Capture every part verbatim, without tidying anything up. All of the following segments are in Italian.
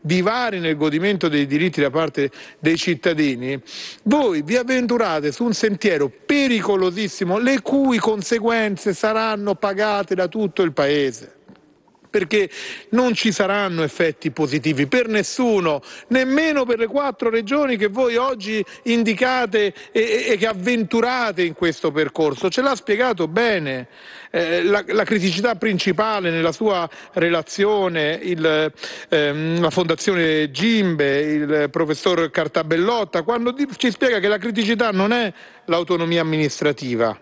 divari nel godimento dei diritti da parte dei cittadini, voi vi avventurate su un sentiero pericolosissimo, le cui conseguenze saranno pagate da tutto il Paese. Perché non ci saranno effetti positivi per nessuno, nemmeno per le quattro regioni che voi oggi indicate e, e che avventurate in questo percorso. Ce l'ha spiegato bene eh, la, la criticità principale nella sua relazione il, ehm, la Fondazione Gimbe, il professor Cartabellotta, quando ci spiega che la criticità non è l'autonomia amministrativa,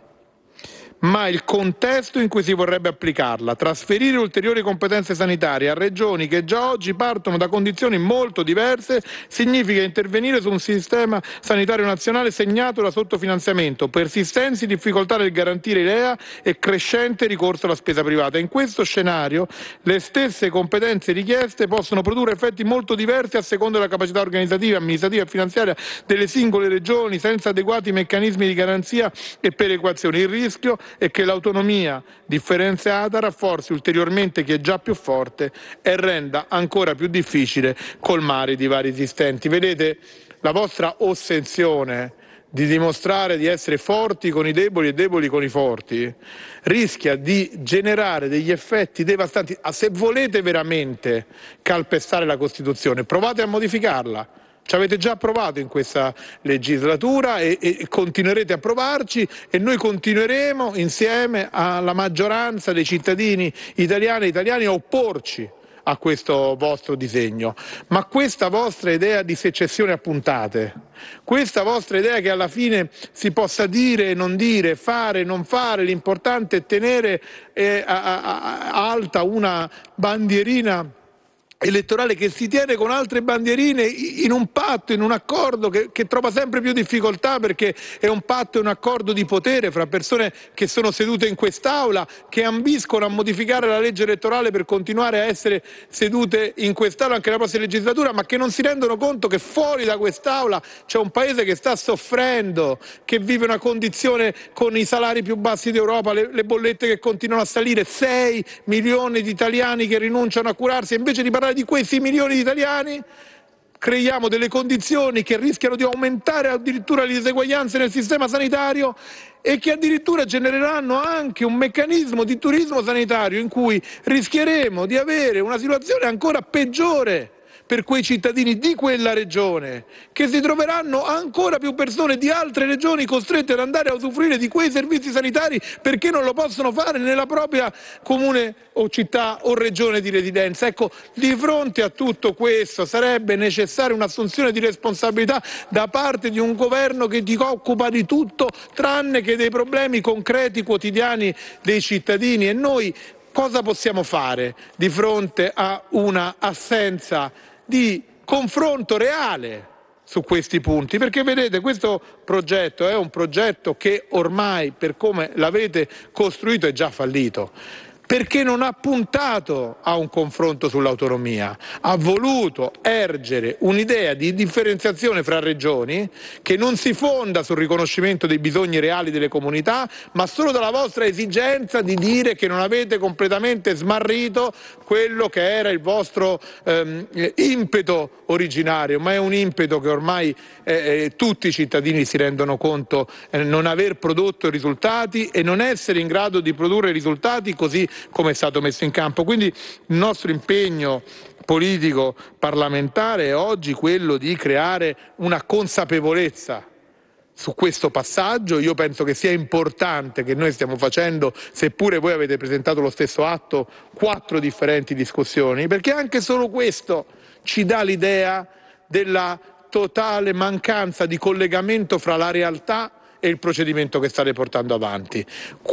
ma il contesto in cui si vorrebbe applicarla. Trasferire ulteriori competenze sanitarie a regioni che già oggi partono da condizioni molto diverse significa intervenire su un sistema sanitario nazionale segnato da sottofinanziamento, persistenti difficoltà nel garantire i L E A e crescente ricorso alla spesa privata. In questo scenario le stesse competenze richieste possono produrre effetti molto diversi a seconda della capacità organizzativa, amministrativa e finanziaria delle singole regioni, senza adeguati meccanismi di garanzia e perequazione. Il rischio e che l'autonomia differenziata rafforzi ulteriormente chi è già più forte e renda ancora più difficile colmare i divari esistenti. Vedete, la vostra ossessione di dimostrare di essere forti con i deboli e deboli con i forti rischia di generare degli effetti devastanti. Se volete veramente calpestare la Costituzione, provate a modificarla. Ci avete già provato in questa legislatura e, e continuerete a provarci, e noi continueremo insieme alla maggioranza dei cittadini italiani e italiani a opporci a questo vostro disegno. Ma questa vostra idea di secessione a puntate, questa vostra idea che alla fine si possa dire e non dire, fare e non fare, l'importante è tenere eh, a, a, a, alta una bandierina elettorale che si tiene con altre bandierine in un patto, in un accordo che, che trova sempre più difficoltà, perché è un patto e un accordo di potere fra persone che sono sedute in quest'Aula, che ambiscono a modificare la legge elettorale per continuare a essere sedute in quest'Aula anche la prossima legislatura, ma che non si rendono conto che fuori da quest'Aula c'è un paese che sta soffrendo, che vive una condizione con i salari più bassi d'Europa, le, le bollette che continuano a salire, sei milioni di italiani che rinunciano a curarsi, e invece di parlare di questi milioni di italiani creiamo delle condizioni che rischiano di aumentare addirittura le diseguaglianze nel sistema sanitario e che addirittura genereranno anche un meccanismo di turismo sanitario in cui rischieremo di avere una situazione ancora peggiore per quei cittadini di quella regione, che si troveranno ancora più persone di altre regioni costrette ad andare a usufruire di quei servizi sanitari perché non lo possono fare nella propria comune o città o regione di residenza. Ecco, di fronte a tutto questo sarebbe necessaria un'assunzione di responsabilità da parte di un governo che si occupa di tutto tranne che dei problemi concreti quotidiani dei cittadini. E noi cosa possiamo fare di fronte a una assenza di confronto reale su questi punti? Perché vedete, questo progetto è un progetto che ormai, per come l'avete costruito, è già fallito, perché non ha puntato a un confronto sull'autonomia, ha voluto ergere un'idea di differenziazione fra regioni che non si fonda sul riconoscimento dei bisogni reali delle comunità, ma solo dalla vostra esigenza di dire che non avete completamente smarrito quello che era il vostro ehm, impeto originario, ma è un impeto che ormai eh, tutti i cittadini si rendono conto eh, non aver prodotto risultati e non essere in grado di produrre risultati così come è stato messo in campo. Quindi il nostro impegno politico parlamentare è oggi quello di creare una consapevolezza su questo passaggio. Io penso che sia importante che noi stiamo facendo, seppure voi avete presentato lo stesso atto, quattro differenti discussioni, perché anche solo questo ci dà l'idea della totale mancanza di collegamento fra la realtà e il procedimento che state portando avanti.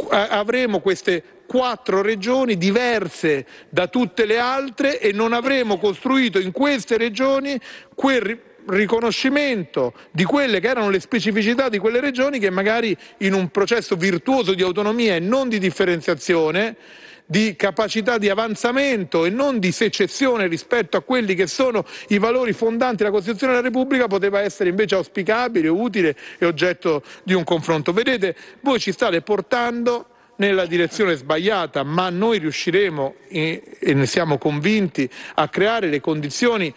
Avremo queste quattro regioni diverse da tutte le altre e non avremo costruito in queste regioni quel riconoscimento di quelle che erano le specificità di quelle regioni, che magari in un processo virtuoso di autonomia e non di differenziazione, di capacità di avanzamento e non di secessione rispetto a quelli che sono i valori fondanti della Costituzione della Repubblica, poteva essere invece auspicabile, utile e oggetto di un confronto. Vedete, voi ci state portando nella direzione sbagliata, ma noi riusciremo, e ne siamo convinti, a creare le condizioni